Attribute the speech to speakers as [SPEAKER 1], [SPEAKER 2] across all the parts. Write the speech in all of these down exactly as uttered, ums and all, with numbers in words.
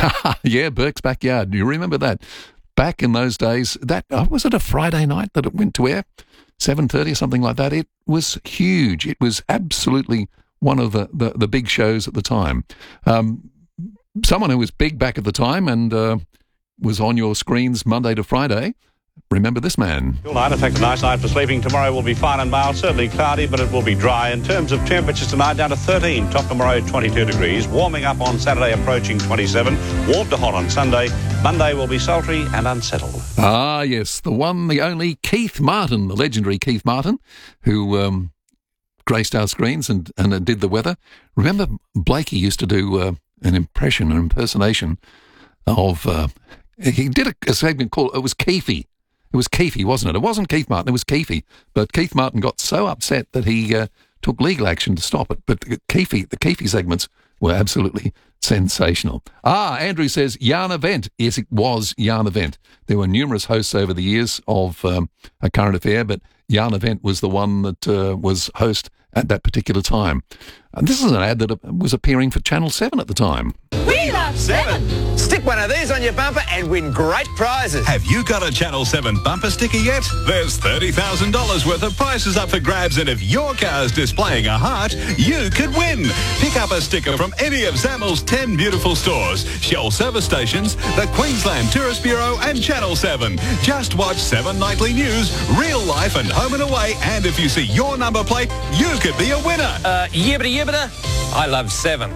[SPEAKER 1] Yeah, Burke's Backyard. Do you remember that? Back in those days, that uh, was it a Friday night that it went to air? seven thirty or something like that. It was huge. It was absolutely one of the, the, the big shows at the time. Um, someone who was big back at the time and uh, was on your screens Monday to Friday. Remember this man.
[SPEAKER 2] Cool night, in fact, a nice night for sleeping. Tomorrow will be fine and mild, certainly cloudy, but it will be dry. In terms of temperatures tonight, down to thirteen. Top tomorrow, twenty-two degrees. Warming up on Saturday, approaching twenty-seven. Warm to hot on Sunday. Monday will be sultry and unsettled.
[SPEAKER 1] Ah, yes, the one, the only Keith Martin, the legendary Keith Martin, who um, graced our screens and, and uh, did the weather. Remember, Blakey used to do uh, an impression, an impersonation of... Uh, he did a, a segment called... It was Keefy. It was Keefy, wasn't it? It wasn't Keith Martin, it was Keefy. But Keith Martin got so upset that he uh, took legal action to stop it. But Keefy, the Keefy segments were absolutely sensational. Ah, Andrew says, Yarn Event. Yes, it was Yarn Event. There were numerous hosts over the years of um, A Current Affair, but Yarn Event was the one that uh, was host at that particular time. And this is an ad that was appearing for Channel seven at the time.
[SPEAKER 3] We love seven.
[SPEAKER 4] Stick one of these on your bumper and win great prizes.
[SPEAKER 5] Have you got a Channel seven bumper sticker yet? There's thirty thousand dollars worth of prizes up for grabs, and if your car's displaying a heart, you could win. Pick up a sticker from any of Zamel's ten beautiful stores, Shell service stations, the Queensland Tourist Bureau and Channel seven. Just watch seven Nightly News, Real Life and Home and Away, and if you see your number plate, you could be a winner.
[SPEAKER 4] Uh, yibbida yibbida. I love seven.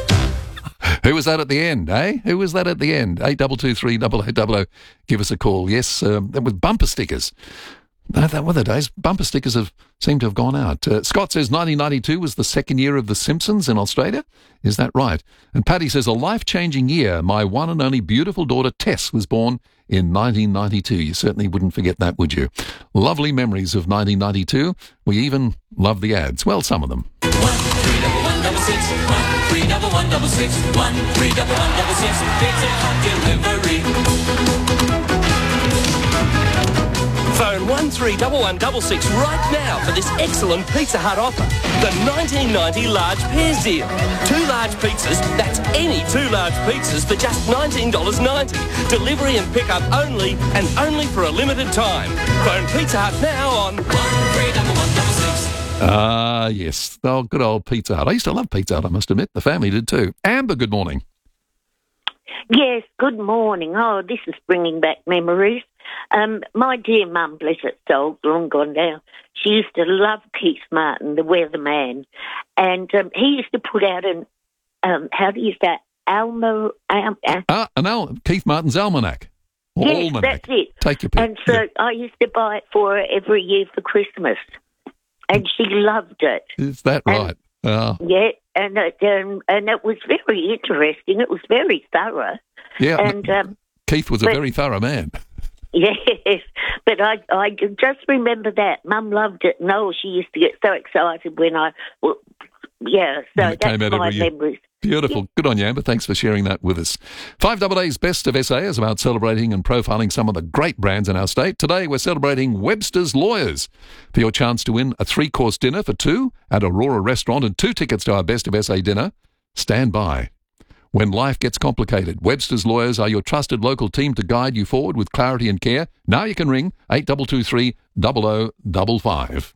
[SPEAKER 1] Who was that at the end, eh? Who was that at the end? eight two two three double oh double oh. Give us a call. Yes, um, with bumper stickers. No, that were the days. Bumper stickers have seemed to have gone out. Uh, Scott says nineteen ninety-two was the second year of The Simpsons in Australia. Is that right? And Paddy says, a life-changing year. My one and only beautiful daughter Tess was born in nineteen ninety-two. You certainly wouldn't forget that, would you? Lovely memories of nineteen ninety-two. We even love the ads. Well, some of them.
[SPEAKER 3] One three double one double six. One three double one double six. One three double one double six. Pizza Hut delivery.
[SPEAKER 6] Phone one three double one double six right now for this excellent Pizza Hut offer. The nineteen ninety large pairs deal. Two large pizzas, that's any two large pizzas for just nineteen dollars ninety. Delivery and pickup only, and only for a limited time. Phone Pizza Hut now on
[SPEAKER 3] one three double one double six.
[SPEAKER 1] Ah, yes. Oh, good old Pizza Hut. I used to love Pizza Hut, I must admit. The family did too. Amber, good morning.
[SPEAKER 7] Yes, good morning. Oh, this is bringing back memories. Um, my dear mum, bless her soul, long gone now, she used to love Keith Martin, the weatherman. And um, he used to put out an, um, how do you say, Alma... Um, uh,
[SPEAKER 1] Ah, an Al- Keith Martin's Almanac. Or
[SPEAKER 7] yes,
[SPEAKER 1] Almanac.
[SPEAKER 7] that's it.
[SPEAKER 1] Take your pick.
[SPEAKER 7] And so
[SPEAKER 1] Yeah.
[SPEAKER 7] I used to buy it for her every year for Christmas. And she loved it.
[SPEAKER 1] Is that
[SPEAKER 7] And-
[SPEAKER 1] right? Oh,
[SPEAKER 7] Yeah, and it, um, and it was very interesting. It was very thorough.
[SPEAKER 1] yeah.
[SPEAKER 7] And... Um,
[SPEAKER 1] Keith was a
[SPEAKER 7] but-
[SPEAKER 1] very thorough man.
[SPEAKER 7] Yes, but I I just remember that. Mum loved it. No, she used to get so excited when I, well, yeah, so
[SPEAKER 1] When it
[SPEAKER 7] that's
[SPEAKER 1] came out
[SPEAKER 7] my
[SPEAKER 1] every year.
[SPEAKER 7] memories.
[SPEAKER 1] Beautiful. Good on you, Amber. Thanks for sharing that with us. Five Double A's Best of S A is about celebrating and profiling some of the great brands in our state. Today, we're celebrating Webster's Lawyers. For your chance to win a three-course dinner for two at Aurora Restaurant and two tickets to our Best of S A dinner, stand by. When life gets complicated, Webster's Lawyers are your trusted local team to guide you forward with clarity and care. Now you can ring eight two two three double oh double five.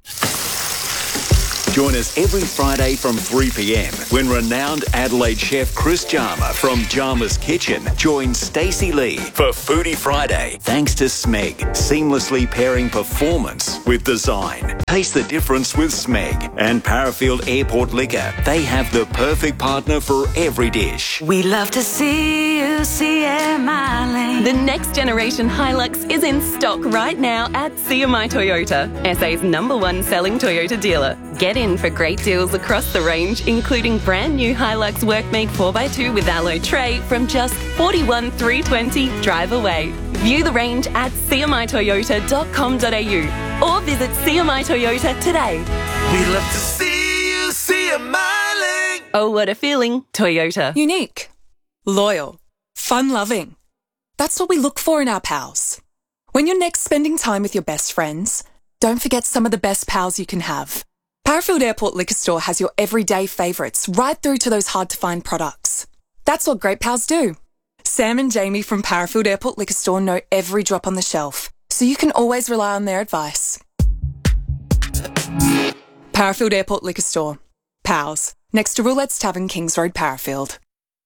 [SPEAKER 8] Join us every Friday from three p.m. when renowned Adelaide chef Chris Jarma from Jarma's Kitchen joins Stacey Lee for Foodie Friday. Thanks to Smeg, seamlessly pairing performance with design. Taste the difference with Smeg and Parafield Airport Liquor. They have the perfect partner for every dish.
[SPEAKER 9] We love to see you, C M I Lane.
[SPEAKER 10] The next generation Hilux is in stock right now at C M I Toyota, S A's number one selling Toyota dealer. Get in for great deals across the range, including brand new Hilux Workmate four by two with alloy tray from just forty-one thousand three hundred twenty dollars drive away. View the range at c m i toyota dot com dot a u or visit C M I Toyota today.
[SPEAKER 3] We love to see you, C M I Lane.
[SPEAKER 10] Oh, what a feeling. Toyota.
[SPEAKER 11] Unique, loyal, fun-loving. That's what we look for in our pals. When you're next spending time with your best friends, don't forget some of the best pals you can have. Parafield Airport Liquor Store has your everyday favourites right through to those hard-to-find products. That's what great pals do. Sam and Jamie from Parafield Airport Liquor Store know every drop on the shelf, so you can always rely on their advice. Parafield Airport Liquor Store. Pals. Next to Roulette's Tavern, Kings Road, Parafield.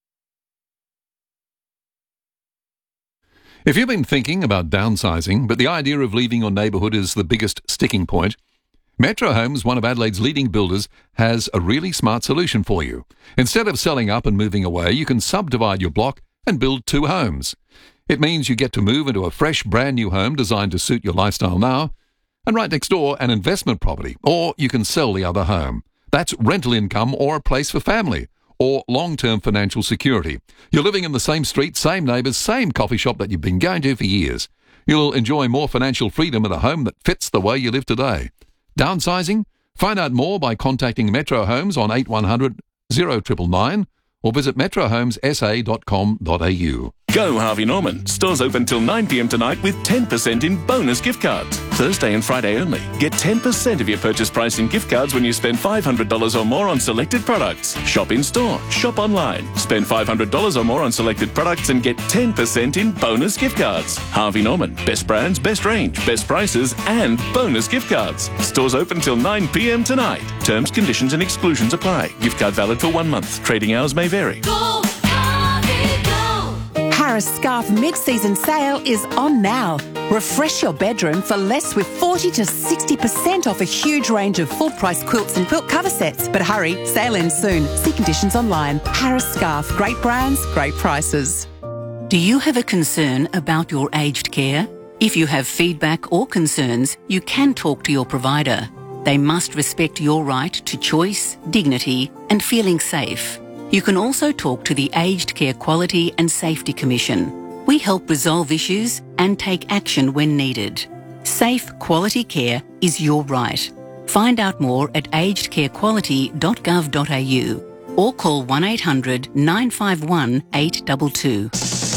[SPEAKER 1] If you've been thinking about downsizing, but the idea of leaving your neighbourhood is the biggest sticking point, Metro Homes, one of Adelaide's leading builders, has a really smart solution for you. Instead of selling up and moving away, you can subdivide your block and build two homes. It means you get to move into a fresh, brand new home designed to suit your lifestyle now, and right next door, an investment property, or you can sell the other home. That's rental income or a place for family, or long-term financial security. You're living in the same street, same neighbours, same coffee shop that you've been going to for years. You'll enjoy more financial freedom in a home that fits the way you live today. Downsizing? Find out more by contacting Metro Homes on eight one hundred oh nine nine nine or visit metro homes s a dot com dot a u.
[SPEAKER 12] Go Harvey Norman. Stores open till nine p m tonight with ten percent in bonus gift cards. Thursday and Friday only. Get ten percent of your purchase price in gift cards when you spend five hundred dollars or more on selected products. Shop in store. Shop online. Spend five hundred dollars or more on selected products and get ten percent in bonus gift cards. Harvey Norman. Best brands, best range, best prices and bonus gift cards. Stores open till nine p m tonight. Terms, conditions and exclusions apply. Gift card valid for one month. Trading hours may vary.
[SPEAKER 13] Go, Harvey, go! Harris Scarf mid-season sale is on now. Refresh your bedroom for less with forty to sixty percent off a huge range of full-price quilts and quilt cover sets. But hurry, sale ends soon. See conditions online. Harris Scarf. Great brands, great prices.
[SPEAKER 14] Do you have a concern about your aged care? If you have feedback or concerns, you can talk to your provider. They must respect your right to choice, dignity and feeling safe. You can also talk to the Aged Care Quality and Safety Commission. We help resolve issues and take action when needed. Safe, quality care is your right. Find out more at aged care quality dot gov dot a u or call one eight hundred nine five one eight two two.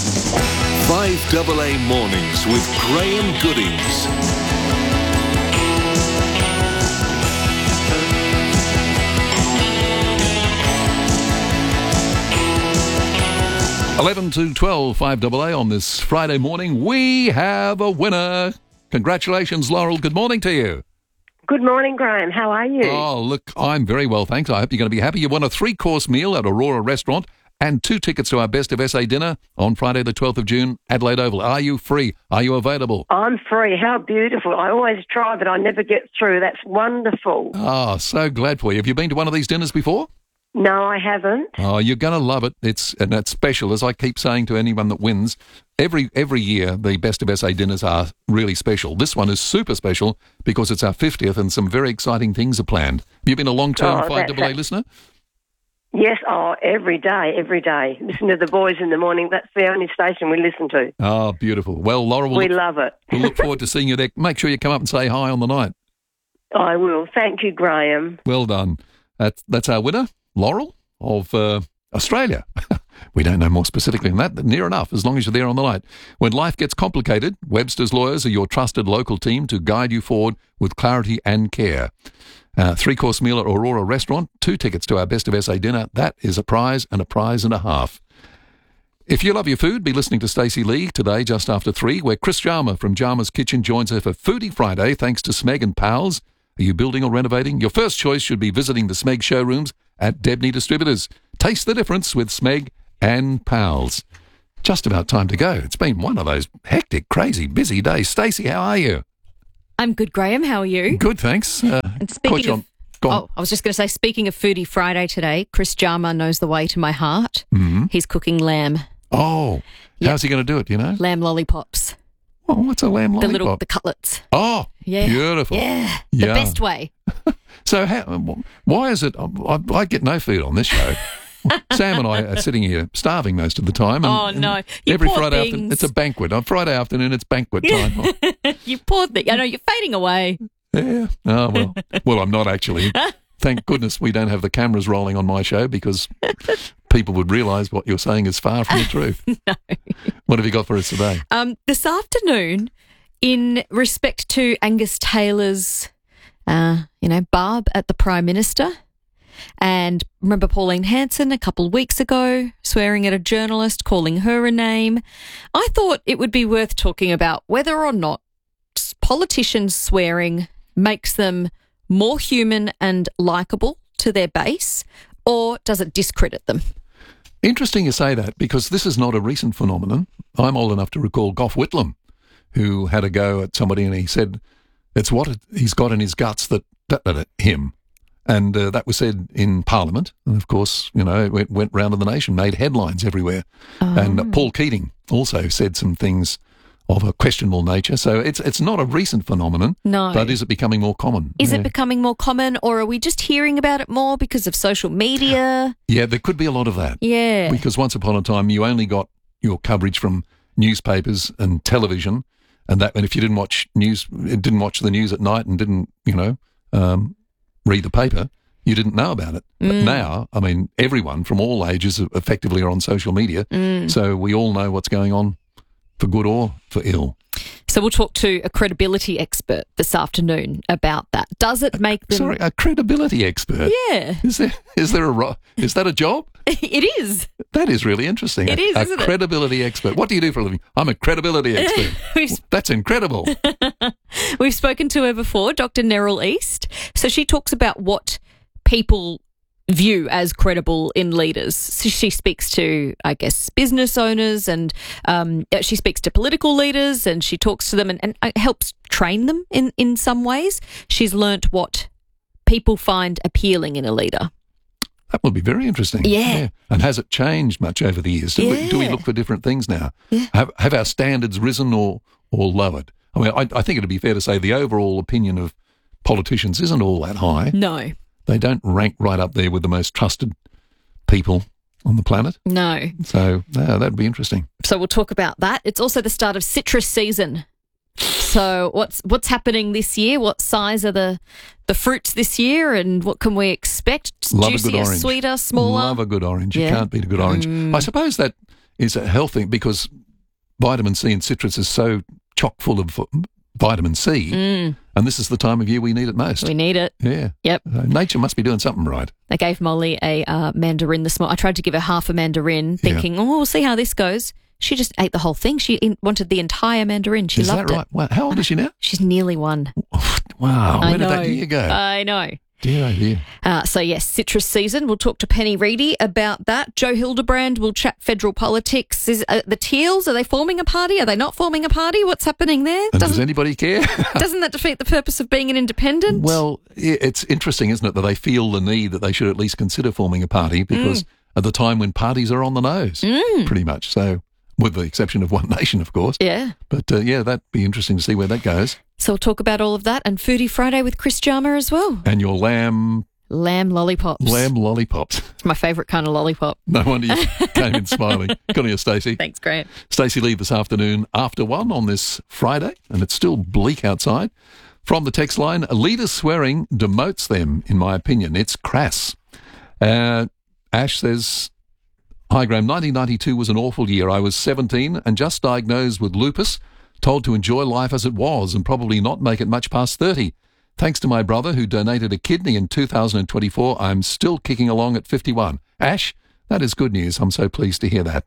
[SPEAKER 15] five A A Mornings with Graham Goodings.
[SPEAKER 1] eleven to twelve, five A A on this Friday morning. We have a winner. Congratulations, Laurel. Good morning to you.
[SPEAKER 16] Good morning, Graham. How are you?
[SPEAKER 1] Oh, look, I'm very well, thanks. I hope you're going to be happy. You won a three-course meal at Aurora Restaurant and two tickets to our Best of S A dinner on Friday the twelfth of June, Adelaide Oval. Are you free? Are you available?
[SPEAKER 16] I'm free. How beautiful. I always try, but I never get through. That's wonderful.
[SPEAKER 1] Oh, so glad for you. Have you been to one of these dinners before?
[SPEAKER 16] No, I haven't.
[SPEAKER 1] Oh, you're going to love it. It's and it's special, as I keep saying to anyone that wins. Every every year, the Best of S A dinners are really special. This one is super special because it's our fiftieth and some very exciting things are planned. Have you been a long-term
[SPEAKER 16] Oh,
[SPEAKER 1] five
[SPEAKER 16] that's
[SPEAKER 1] A A
[SPEAKER 16] it.
[SPEAKER 1] listener?
[SPEAKER 16] Yes, oh, every day, every day. Listen to the boys in the morning. That's the only station we listen to.
[SPEAKER 1] Oh, beautiful. Well, Laura, we'll
[SPEAKER 16] we
[SPEAKER 1] look,
[SPEAKER 16] love it.
[SPEAKER 1] we'll look forward to seeing you there. Make sure you come up and say hi on the night.
[SPEAKER 16] I will. Thank you, Graham.
[SPEAKER 1] Well done. That's, that's our winner, Laurel, of uh, Australia. We don't know more specifically than that, but near enough, as long as you're there on the night. When life gets complicated, Webster's Lawyers are your trusted local team to guide you forward with clarity and care. Uh, three-course meal at Aurora Restaurant, two tickets to our Best of S A dinner. That is a prize and a prize and a half. If you love your food, be listening to Stacey Lee today just after three, where Chris Jarma from Jarma's Kitchen joins her for Foodie Friday, thanks to Smeg and Pals. Are you building or renovating? Your first choice should be visiting the Smeg showrooms at Debney Distributors. Taste the difference with Smeg and Pals. Just about time to go. It's been one of those hectic, crazy, busy days. Stacey, how are you?
[SPEAKER 17] I'm good, Graham. How are you?
[SPEAKER 1] Good, thanks. Uh,
[SPEAKER 17] And speaking
[SPEAKER 1] caught you
[SPEAKER 17] of,
[SPEAKER 1] on- go on.
[SPEAKER 17] oh, I was just going to say, speaking of Foodie Friday today, Chris Jarma knows the way to my heart.
[SPEAKER 1] Mhm.
[SPEAKER 17] He's cooking lamb,
[SPEAKER 1] Oh, how's he going to do it, you know?
[SPEAKER 17] lamb lollipops.
[SPEAKER 1] Oh, what's a lamb
[SPEAKER 17] The
[SPEAKER 1] lollipop?
[SPEAKER 17] little, the cutlets.
[SPEAKER 1] Oh,
[SPEAKER 17] Yeah.
[SPEAKER 1] beautiful.
[SPEAKER 17] Yeah. The
[SPEAKER 1] Yeah.
[SPEAKER 17] best way.
[SPEAKER 1] So how, why is it, I, I get no food on this show. Sam and I are sitting here starving most of the time. And,
[SPEAKER 17] Oh, no.
[SPEAKER 1] and
[SPEAKER 17] You
[SPEAKER 1] every
[SPEAKER 17] poor
[SPEAKER 1] Friday afternoon,
[SPEAKER 17] things.
[SPEAKER 1] it's a banquet. On Friday afternoon, it's banquet time.
[SPEAKER 17] You poor thing. I know, you're fading away.
[SPEAKER 1] Yeah. Oh, well. Well, I'm not actually. Thank goodness we don't have the cameras rolling on my show because people would realise what you're saying is far from the truth.
[SPEAKER 17] No.
[SPEAKER 1] What have you got for us today?
[SPEAKER 17] Um, this afternoon, in respect to Angus Taylor's, uh, you know, barb at the Prime Minister, And remember Pauline Hanson a couple of weeks ago swearing at a journalist, calling her a name. I thought it would be worth talking about whether or not politicians swearing makes them more human and likeable to their base, or does it discredit them?
[SPEAKER 1] Interesting you say that, because this is not a recent phenomenon. I'm old enough to recall Gough Whitlam, who had a go at somebody and he said it's what it, he's got in his guts that, that, that him. And uh, that was said in Parliament. And, of course, you know, it went, went round to the nation, made headlines everywhere.
[SPEAKER 17] Oh.
[SPEAKER 1] And uh, Paul Keating also said some things of a questionable nature. So it's it's not a recent phenomenon.
[SPEAKER 17] No.
[SPEAKER 1] But is it becoming more common?
[SPEAKER 17] Is
[SPEAKER 1] yeah.
[SPEAKER 17] it becoming more common, or are we just hearing about it more because of social media?
[SPEAKER 1] Yeah, there could be a lot of that.
[SPEAKER 17] Yeah.
[SPEAKER 1] Because once upon a time, you only got your coverage from newspapers and television, and that, and if you didn't watch news, didn't watch the news at night and didn't, you know, um, read the paper, you didn't know about it. But
[SPEAKER 17] Mm.
[SPEAKER 1] now, I mean, everyone from all ages effectively are on social media,
[SPEAKER 17] Mm.
[SPEAKER 1] so we all know what's going on, for good or for ill.
[SPEAKER 17] So we'll talk to a credibility expert this afternoon about that. Does it make them...
[SPEAKER 1] Sorry, a credibility expert?
[SPEAKER 17] Yeah.
[SPEAKER 1] Is there is there a ro- is that a job?
[SPEAKER 17] It is.
[SPEAKER 1] That is really interesting.
[SPEAKER 17] It
[SPEAKER 1] a,
[SPEAKER 17] is,
[SPEAKER 1] a
[SPEAKER 17] isn't it?
[SPEAKER 1] credibility expert. What do you do for a living? I'm a credibility expert.
[SPEAKER 17] We've-
[SPEAKER 1] That's incredible.
[SPEAKER 17] We've spoken to her before, Doctor Neril East. So she talks about what people view as credible in leaders. So she speaks to, I guess, business owners, and um, she speaks to political leaders, and she talks to them and, and helps train them in, in some ways. She's learnt what people find appealing in a leader.
[SPEAKER 1] That would be very interesting.
[SPEAKER 17] Yeah.
[SPEAKER 1] And has it changed much over the years? Do, we, do we
[SPEAKER 17] Yeah.
[SPEAKER 1] look for different things now?
[SPEAKER 17] Yeah.
[SPEAKER 1] Have, have our standards risen or, or lowered? I mean, I, I think it would be fair to say the overall opinion of politicians isn't all that high.
[SPEAKER 17] No.
[SPEAKER 1] They don't rank right up there with the most trusted people on the planet.
[SPEAKER 17] No.
[SPEAKER 1] So uh, that'd be interesting.
[SPEAKER 17] So we'll talk about that. It's also the start of citrus season. So what's what's happening this year? What size are the the fruits this year, and what can we expect?
[SPEAKER 1] Love a good
[SPEAKER 17] Juicier,
[SPEAKER 1] orange.
[SPEAKER 17] sweeter, smaller?
[SPEAKER 1] Love a good orange. You
[SPEAKER 17] Yeah.
[SPEAKER 1] can't beat a good orange.
[SPEAKER 17] Mm.
[SPEAKER 1] I suppose that is a healthy, because vitamin C in citrus is so chock full of vitamin C,
[SPEAKER 17] Mm.
[SPEAKER 1] and this is the time of year we need it most.
[SPEAKER 17] We need it.
[SPEAKER 1] Yeah.
[SPEAKER 17] Yep.
[SPEAKER 1] Uh, nature must be doing something right.
[SPEAKER 17] I gave Molly a uh, mandarin this morning. I tried to give her half a mandarin, thinking, oh, we'll see how this goes. She just ate the whole thing. She in- wanted the entire mandarin. She
[SPEAKER 1] is
[SPEAKER 17] loved
[SPEAKER 1] that right?
[SPEAKER 17] it.
[SPEAKER 1] Wow. How old is she now?
[SPEAKER 17] She's nearly one.
[SPEAKER 1] Wow.
[SPEAKER 17] I
[SPEAKER 1] Where did
[SPEAKER 17] know.
[SPEAKER 1] that year go?
[SPEAKER 17] I know.
[SPEAKER 1] dear, oh dear.
[SPEAKER 17] Uh, so, yes, citrus season. We'll talk to Penny Reedy about that. Joe Hildebrand will chat federal politics. Is uh, the Teals, are they forming a party? Are they not forming a party? What's happening there?
[SPEAKER 1] And
[SPEAKER 17] Doesn't,
[SPEAKER 1] does anybody care?
[SPEAKER 17] doesn't that defeat the purpose of being an independent?
[SPEAKER 1] Well, i- it's interesting, isn't it, that they feel the need that they should at least consider forming a party, because
[SPEAKER 17] Mm.
[SPEAKER 1] at the time when parties are on the nose,
[SPEAKER 17] Mm.
[SPEAKER 1] pretty much. So, with the exception of One Nation, of course.
[SPEAKER 17] Yeah.
[SPEAKER 1] But, uh, yeah, that'd be interesting to see where that goes.
[SPEAKER 17] So we'll talk about all of that and Foodie Friday with Chris Jarmer as well.
[SPEAKER 1] And your lamb...
[SPEAKER 17] Lamb lollipops.
[SPEAKER 1] Lamb lollipops.
[SPEAKER 17] It's my favourite kind of lollipop.
[SPEAKER 1] No wonder you came in smiling. Good on you, Stacey.
[SPEAKER 17] Thanks, Grant.
[SPEAKER 1] Stacey Lee this afternoon after one on this Friday, and it's still bleak outside. From the text line, leaders swearing demotes them, in my opinion. It's crass. Uh, Ash says, hi, Graham. nineteen ninety-two was an awful year. I was seventeen and just diagnosed with lupus, told to enjoy life as it was and probably not make it much past thirty. Thanks to my brother who donated a kidney in two thousand twenty-four, I'm still kicking along at fifty-one. Ash, that is good news. I'm so pleased to hear that.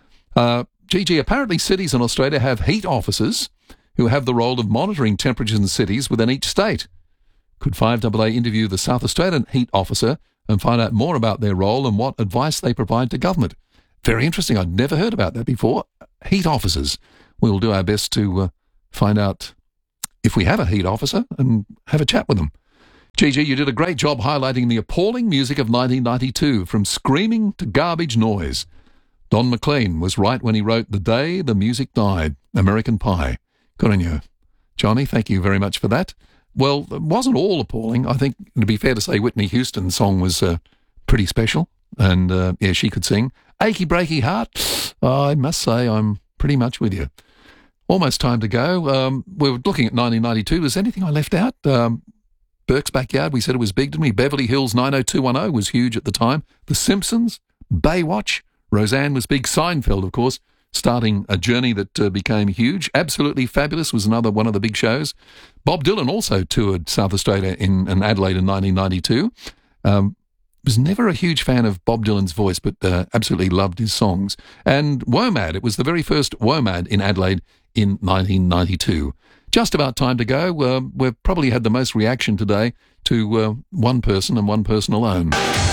[SPEAKER 1] Uh, Gigi, apparently cities in Australia have heat officers who have the role of monitoring temperatures in cities within each state. Could five A A interview the South Australian heat officer and find out more about their role and what advice they provide to government? Very interesting. I'd never heard about that before. Heat officers. We'll do our best to uh, find out if we have a heat officer and have a chat with them. Gigi, you did a great job highlighting the appalling music of nineteen ninety-two, from screaming to garbage noise. Don McLean was right when he wrote The Day the Music Died, American Pie. Good on you. Johnny, thank you very much for that. Well, it wasn't all appalling. I think it'd be fair to say Whitney Houston's song was uh, pretty special, and uh, yeah, she could sing. Achy Breaky Heart, I must say I'm pretty much with you. Almost time to go. Um, we were looking at nineteen ninety-two. Was there anything I left out? Um, Burke's Backyard, we said it was big, didn't we? Beverly Hills nine oh two one oh was huge at the time. The Simpsons, Baywatch, Roseanne was big. Seinfeld, of course, starting a journey that uh, became huge. Absolutely Fabulous was another one of the big shows. Bob Dylan also toured South Australia in, in Adelaide in nineteen ninety-two. Um, was never a huge fan of Bob Dylan's voice, but uh, absolutely loved his songs. And WOMAD, it was the very first WOMAD in Adelaide in nineteen ninety-two. Just about time to go. Uh, we've probably had the most reaction today to uh, one person and one person alone.